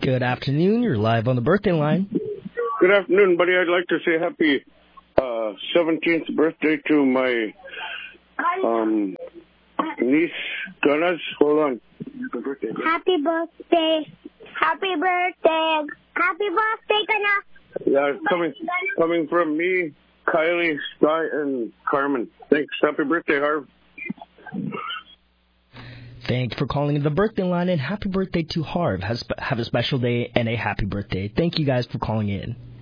Good afternoon. You're live on the birthday line. Good afternoon, buddy. I'd like to say happy 17th birthday to my niece, Ganas. Hold on. Happy birthday. Happy birthday. Happy birthday, Ganas. Yeah, coming from me, Kylie, Sky, and Carmen. Thanks. Happy birthday, Harv. Thanks for calling the birthday line, and happy birthday to Harv. Have a special day and a happy birthday. Thank you guys for calling in.